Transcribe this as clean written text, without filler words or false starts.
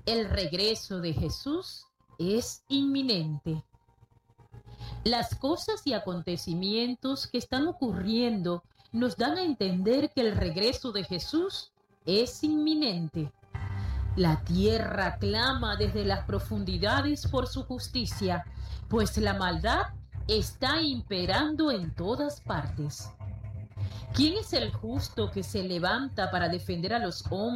El regreso de Jesús es inminente. Las cosas y acontecimientos que están ocurriendo nos dan a entender que el regreso de Jesús es inminente. La tierra clama desde las profundidades por su justicia, pues la maldad está imperando en todas partes. ¿Quién es el justo que se levanta para defender a los hombres